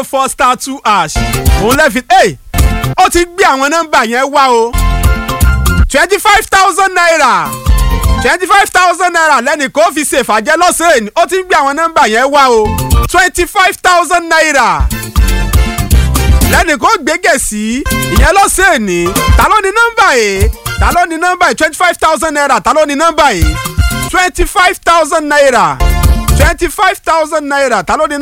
4*2#. òun lẹ́fi ó ti gbé àwọn nọ́mbà yẹn wá o 25,000 naira 25,000 naira lẹ́nì kó fi ṣe fàjẹ́ lọ́sẹ̀ ó ti gbé àwọn nọ́mbà yẹn wá o 25,000 naira lẹ́nì kó gbégè sí ìyẹn lọ́sẹ̀ ní ta ló ní nọ́mbà yìí 25,000 naira ta ló ní nọ́mbà yìí 25,000 naira ta ló ní